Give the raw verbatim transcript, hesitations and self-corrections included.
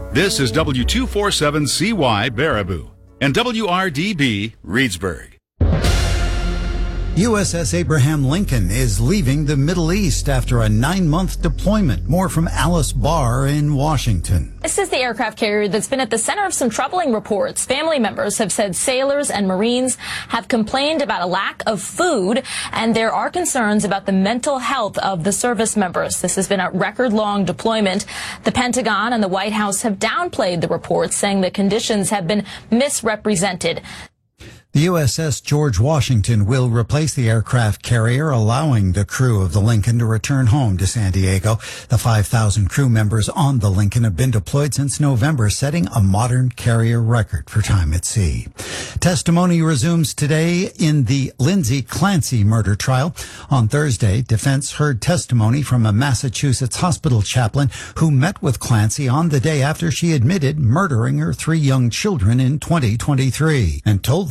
This is W two forty-seven C Y Baraboo and W R D B Reedsburg. U S S Abraham Lincoln is leaving the Middle East after a nine-month deployment. More from Alice Barr in Washington. This is the aircraft carrier that's been at the center of some troubling reports. Family members have said sailors and Marines have complained about a lack of food, and there are concerns about the mental health of the service members. This has been a record-long deployment. The Pentagon and the White House have downplayed the reports, saying the conditions have been misrepresented. The U S S George Washington will replace the aircraft carrier, allowing the crew of the Lincoln to return home to San Diego. The five thousand crew members on the Lincoln have been deployed since November, setting a modern carrier record for time at sea. Testimony resumes today in the Lindsay Clancy murder trial. On Thursday, defense heard testimony from a Massachusetts hospital chaplain who met with Clancy on the day after she admitted murdering her three young children in twenty twenty-three and told